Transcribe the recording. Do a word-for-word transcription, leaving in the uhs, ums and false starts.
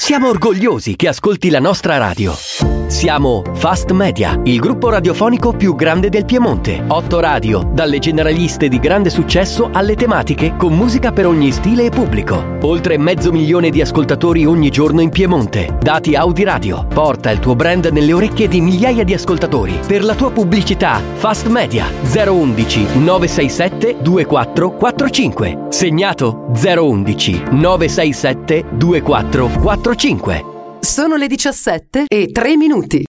Siamo orgogliosi che ascolti la nostra radio. Siamo Fast Media, il gruppo radiofonico più grande del Piemonte. Otto radio, dalle generaliste di grande successo alle tematiche con musica per ogni stile e pubblico. Oltre mezzo milione di ascoltatori ogni giorno in Piemonte. Dati Audi Radio. Porta il tuo brand nelle orecchie di migliaia di ascoltatori. Per la tua pubblicità, Fast Media zero undici nove sei sette due quattro quattro cinque. Segnato zero undici nove sei sette due quattro quattro cinque. Sono le diciassette e tre minuti.